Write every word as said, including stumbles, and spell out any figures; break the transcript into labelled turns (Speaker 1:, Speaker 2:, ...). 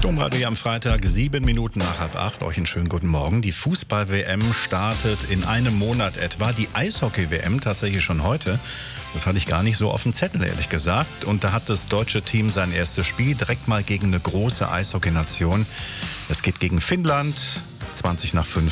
Speaker 1: Domradio am Freitag, sieben Minuten nach halb acht. Euch einen schönen guten Morgen. Die Fußball-W M startet in einem Monat etwa. Die Eishockey-W M tatsächlich schon heute. Das hatte ich gar nicht so auf dem Zettel, ehrlich gesagt. Und da hat das deutsche Team sein erstes Spiel direkt mal gegen eine große Eishockey-Nation. Es geht gegen Finnland. zwanzig nach fünf